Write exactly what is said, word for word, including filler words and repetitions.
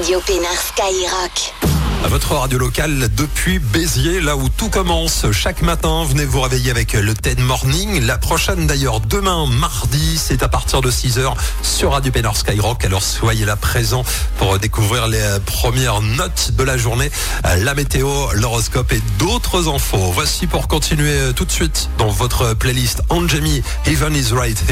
Radio Pénard Skyrock. À votre radio locale depuis Béziers, là où tout commence. Chaque matin, venez vous réveiller avec le ten Morning. La prochaine d'ailleurs, demain, mardi, c'est à partir de six heures sur Radio Pénard Skyrock. Alors soyez là présents pour découvrir les premières notes de la journée, la météo, l'horoscope et d'autres infos. Voici pour continuer tout de suite dans votre playlist Anjemi, Heaven is Right.